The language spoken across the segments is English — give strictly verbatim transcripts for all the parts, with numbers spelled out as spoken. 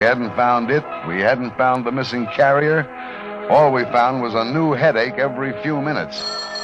We hadn't found it. We hadn't found the missing carrier. All we found was a new headache every few minutes.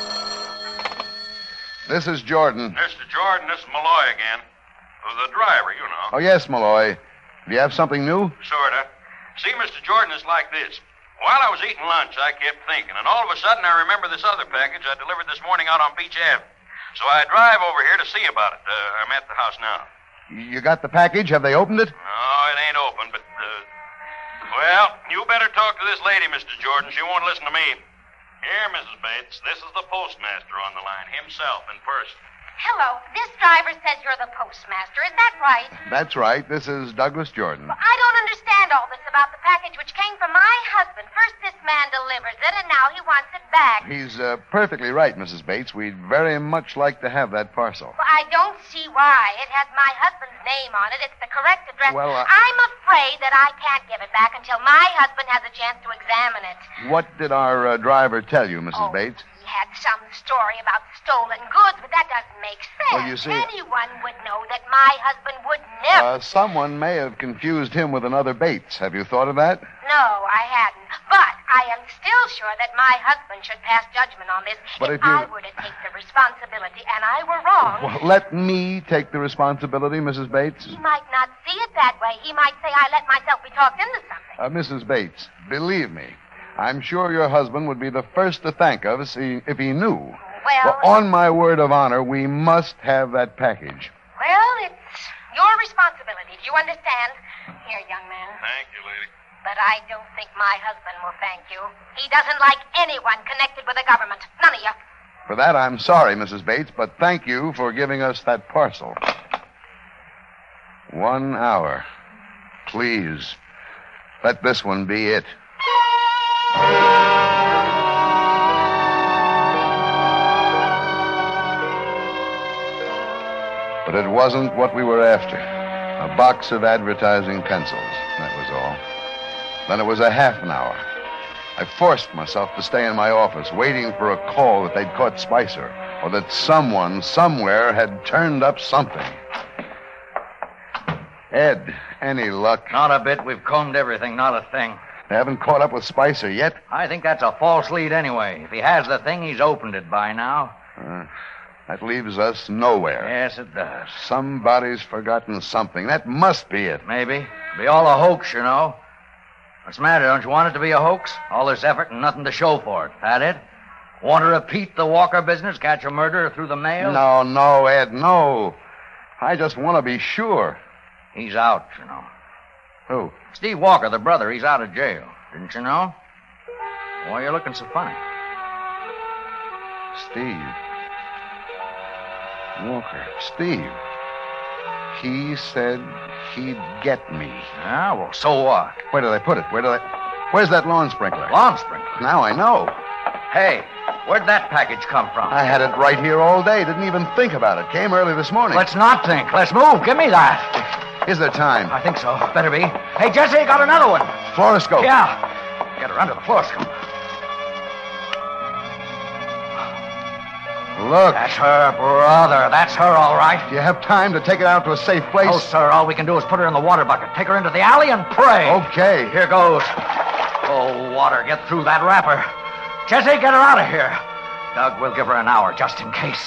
This is Jordan. Mister Jordan, this is Malloy again. The driver, you know. Oh, yes, Malloy. Do you have something new? Sorta. See, Mister Jordan, it's like this. While I was eating lunch, I kept thinking, and all of a sudden I remember this other package I delivered this morning out on Beach Avenue. So I drive over here to see about it. Uh, I'm at the house now. You got the package? Have they opened it? No, it ain't open, but, uh... Well, you better talk to this lady, Mister Jordan. She won't listen to me. Here, Missus Bates, this is the postmaster on the line, himself in person. Hello. This driver says you're the postmaster. Is that right? That's right. This is Douglas Jordan. Well, I don't understand all this about the package which came from my husband. First this man delivers it, and now he wants it back. He's uh, perfectly right, Missus Bates. We'd very much like to have that parcel. Well, I don't see why. It has my husband's name on it. It's the correct address. Well, uh... I'm afraid that I can't give it back until my husband has a chance to examine it. What did our uh, driver tell you, Missus Oh. Bates? He had some story about stolen goods, but that doesn't make sense. Well, you see... Anyone would know that my husband would never... Uh, someone may have confused him with another Bates. Have you thought of that? No, I hadn't. But I am still sure that my husband should pass judgment on this. But if if you- I were to take the responsibility and I were wrong... Well, let me take the responsibility, Missus Bates. He might not see it that way. He might say I let myself be talked into something. Uh, Missus Bates, believe me, I'm sure your husband would be the first to thank us if he knew. Well, Well, on my word of honor, we must have that package. well, it's your responsibility. Do you understand? Here, young man. Thank you, lady. But I don't think my husband will thank you. He doesn't like anyone connected with the government. None of you. For that, I'm sorry, Missus Bates, but thank you for giving us that parcel. One hour. Please, let this one be it. But it wasn't what we were after. A box of advertising pencils, that was all. Then it was a half an hour. I forced myself to stay in my office, waiting for a call that they'd caught Spicer, or that someone, somewhere, had turned up something. Ed, any luck? Not a bit. We've combed everything, not a thing. They haven't caught up with Spicer yet? I think that's a false lead anyway. If he has the thing, he's opened it by now. Uh, that leaves us nowhere. Yes, it does. Somebody's forgotten something. That must be it. Maybe. Be all a hoax, you know. What's the matter? Don't you want it to be a hoax? All this effort and nothing to show for it. That it? Want to repeat the Walker business? Catch a murderer through the mail? No, no, Ed, no. I just want to be sure. He's out, you know. Who? Steve Walker, the brother, he's out of jail. Didn't you know? Why are you looking so funny? Steve. Walker. Steve. He said he'd get me. Yeah, well, so what? Where did I put it? Where did I... Where's that lawn sprinkler? Lawn sprinkler. Now I know. Hey, where'd that package come from? I had it right here all day. Didn't even think about it. Came early this morning. Let's not think. Let's move. Give me that. Is there time? I think so. Better be. Hey, Jesse, got another one. Fluoroscope. Yeah. Get her under the fluoroscope. Look. That's her brother. That's her, all right. Do you have time to take it out to a safe place? Oh, sir, all we can do is put her in the water bucket. Take her into the alley and pray. Okay. Here goes. Oh, water, get through that wrapper. Jesse, get her out of here. Doug, we'll give her an hour just in case.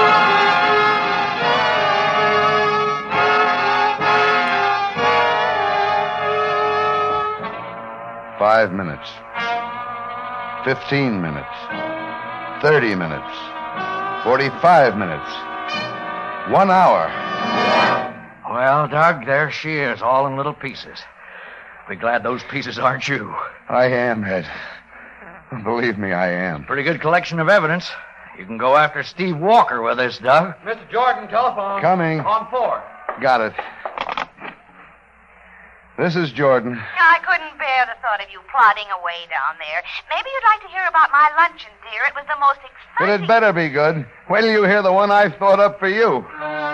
Five minutes. Fifteen minutes. Thirty minutes. Forty-five minutes. One hour. Well, Doug, there she is, all in little pieces. Be glad those pieces aren't you. I am, Ed. Believe me, I am. Pretty good collection of evidence. You can go after Steve Walker with this, Doug. Mister Jordan, telephone. Coming. On four. Got it. This is Jordan. I couldn't bear the thought of you plodding away down there. Maybe you'd like to hear about my luncheon, dear. It was the most But exciting... it better be good. Wait till you hear the one I thought up for you.